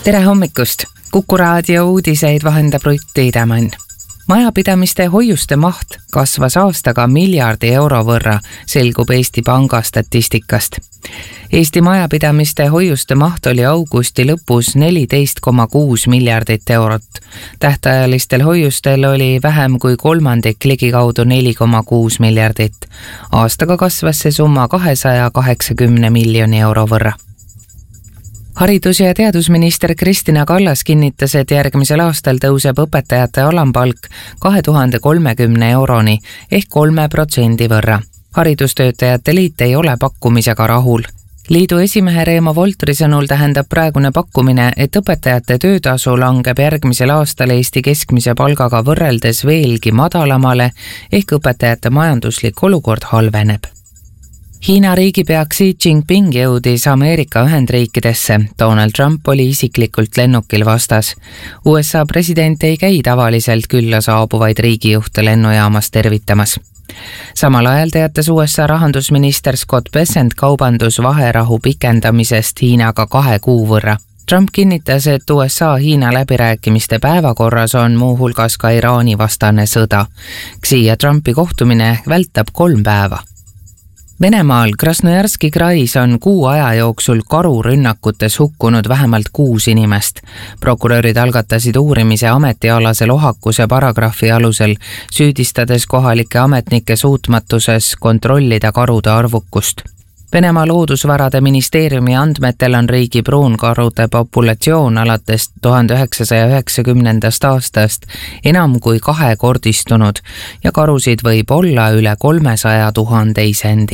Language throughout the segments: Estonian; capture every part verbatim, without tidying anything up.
Tere hommikust! Kuku raadio uudiseid vahendab Rutt Tiidemann. Majapidamiste hoiuste maht kasvas aastaga miljardi euro võrra, selgub Eesti Panga statistikast. Eesti majapidamiste hoiuste maht oli augusti lõpus neliteist koma kuus miljardit eurot. Tähtajalistel hoiustel oli vähem kui kolmandik ligikaudu neli koma kuus miljardit. Aastaga kasvas see summa kahesaja kaheksakümne miljoni euro võrra. Haridus- ja teadusminister Kristina Kallas kinnitas, et järgmisel aastal tõuseb õpetajate alampalk kahe tuhande kolmekümne euroni ehk kolme protsendi võrra. Haridustöötajate liit ei ole pakkumisega rahul. Liidu esimehe Reemo Voltri sõnul tähendab praegune pakkumine, et õpetajate töötasu langeb järgmisel aastal Eesti keskmise palgaga võrreldes veelgi madalamale ehk õpetajate majanduslik olukord halveneb. Hiina riigipea Xi Jinping jõudis Ameerika Ühendriikidesse. Donald Trump oli isiklikult lennukil vastas. U S A president ei käi tavaliselt külla saabuvaid riigijuhte lennujaamas tervitamas. Samal ajal teatas U S A rahandusminister Scott Bessent kaubandusvaherahu pikendamisest Hiinaga kahe kuu võrra. Trump kinnitas, et U S A Hiina läbirääkimiste päevakorras on muuhulgas ka Iraani vastane sõda. Xi ja Trumpi kohtumine vältab kolm päeva. Venemaal Krasnojarski krais on kuu aja jooksul karurünnakutes hukkunud vähemalt kuus inimest. Prokurörid algatasid uurimise ametialase lohakuse paragrahvi alusel, süüdistades kohalikke ametnikke suutmatuses kontrollida karude arvukust. Venemaa loodusvarade ministeeriumi andmetel on riigi pruunkarude populatsioon alates tuhande üheksasaja üheksakümnendast aastast enam kui kahekordistunud ja karusid võib olla üle kolmesaja tuhande isendi.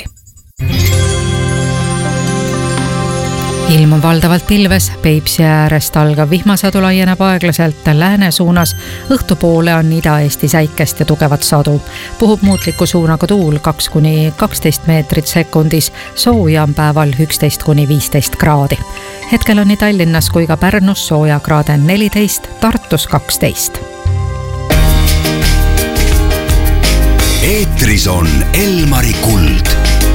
Ilm on valdavalt pilves, Peipsi äärest algav vihmasadu laieneb aeglaselt lääne suunas, õhtupoole on Ida-Eesti säikest ja tugevat sadu. Puhub muutliku suunaga tuul kaks kuni kaksteist meetrit sekundis, sooja on päeval üksteist kuni viisteist kraadi. Hetkel on nii Tallinnas kui ka Pärnus sooja kraade neliteist, Tartus kaksteist. Eetris on Elmari Kuld.